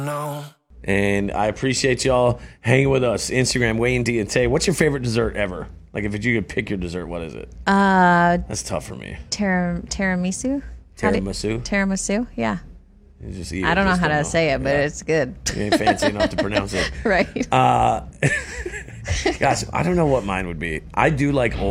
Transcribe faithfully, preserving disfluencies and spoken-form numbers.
No. And I appreciate y'all hanging with us. Instagram, Wayne D and Tay. What's your favorite dessert ever? Like, if you could pick your dessert, what is it? Uh, That's tough for me. Tir- tiramisu? How do you- Tiramisu? Tiramisu, yeah. You just eat it, I don't know just how to know. say it, but Yeah. it's good. You ain't fancy enough to pronounce it. Right. Uh, gosh, I don't know what mine would be. I do like